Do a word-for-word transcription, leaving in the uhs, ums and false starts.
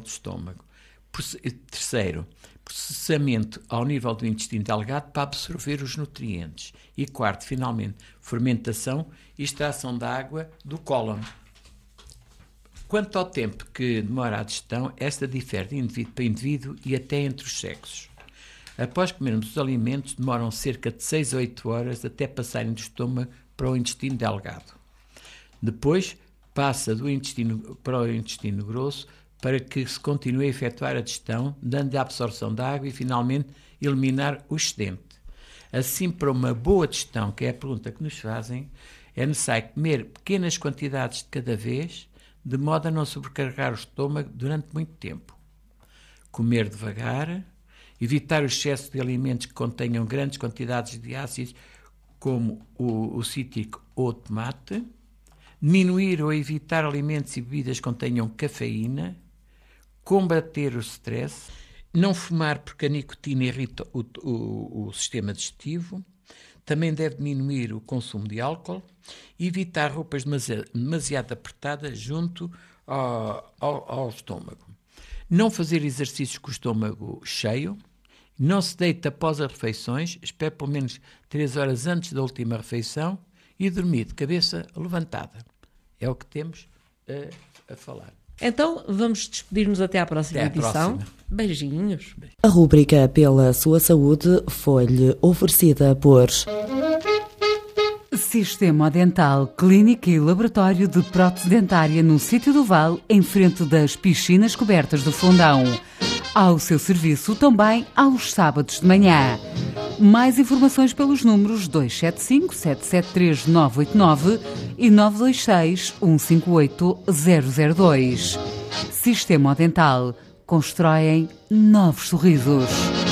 do estômago. Terceiro, processamento ao nível do intestino delgado para absorver os nutrientes. E quarto, finalmente, fermentação e extração da água do cólon. Quanto ao tempo que demora a digestão, esta difere de indivíduo para indivíduo e até entre os sexos. Após comermos os alimentos, demoram cerca de seis a oito horas até passarem do estômago para o intestino delgado. Depois, passa do intestino para o intestino grosso para que se continue a efetuar a digestão, dando a absorção da água e, finalmente, eliminar o excedente. Assim, para uma boa digestão, que é a pergunta que nos fazem, é necessário comer pequenas quantidades de cada vez, de modo a não sobrecarregar o estômago durante muito tempo. Comer devagar, evitar o excesso de alimentos que contenham grandes quantidades de ácidos, como o, o cítrico ou o tomate, diminuir ou evitar alimentos e bebidas que contenham cafeína, combater o stress, não fumar porque a nicotina irrita o, o, o sistema digestivo, também deve diminuir o consumo de álcool, evitar roupas demasiado, demasiado apertadas junto ao, ao, ao estômago. Não fazer exercícios com o estômago cheio, não se deita após as refeições, espere pelo menos três horas antes da última refeição e dormir de cabeça levantada. É o que temos a, a falar. Então, vamos despedir-nos até à próxima até à edição. Próxima. Beijinhos. A rúbrica Pela Sua Saúde foi-lhe oferecida por Sistema Dental, clínica e laboratório de prótese dentária no Sítio do Val, em frente das piscinas cobertas do Fundão. Ao seu serviço também aos sábados de manhã. Mais informações pelos números dois sete cinco, sete sete três, nove oito nove e nove dois seis, um cinco oito, zero zero dois. Sistema Dental. Constroem novos sorrisos.